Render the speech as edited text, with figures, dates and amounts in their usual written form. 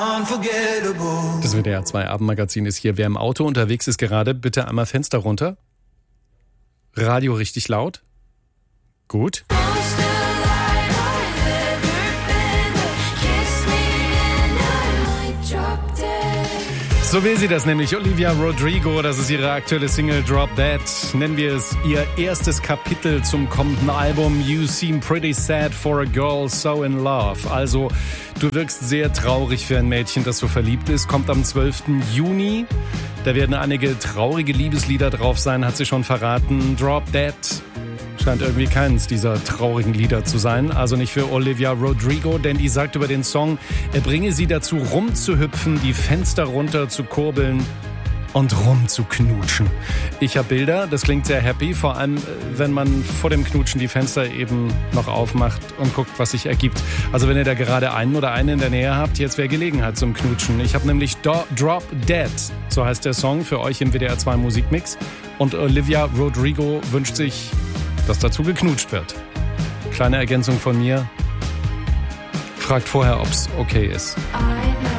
Das WDR 2 Abendmagazin ist hier. Wer im Auto unterwegs ist gerade, bitte einmal Fenster runter. Radio richtig laut. Gut. So will sie das nämlich, Olivia Rodrigo, das ist ihre aktuelle Single Drop Dead, nennen wir es ihr erstes Kapitel zum kommenden Album You Seem Pretty Sad for a Girl So in Love. Also, du wirkst sehr traurig für ein Mädchen, das so verliebt ist, kommt am 12. Juni. Da werden einige traurige Liebeslieder drauf sein, hat sie schon verraten. Drop Dead scheint irgendwie keins dieser traurigen Lieder zu sein. Also nicht für Olivia Rodrigo, denn die sagt über den Song, er bringe sie dazu rumzuhüpfen, die Fenster runter zu kurbeln und rumzuknutschen. Ich habe Bilder, das klingt sehr happy, vor allem wenn man vor dem Knutschen die Fenster eben noch aufmacht und guckt, was sich ergibt. Also wenn ihr da gerade einen oder eine in der Nähe habt, jetzt wäre Gelegenheit zum Knutschen. Ich habe nämlich Drop Dead, so heißt der Song, für euch im WDR 2 Musikmix. Und Olivia Rodrigo wünscht sich, dass dazu geknutscht wird. Kleine Ergänzung von mir. Fragt vorher, ob's okay ist.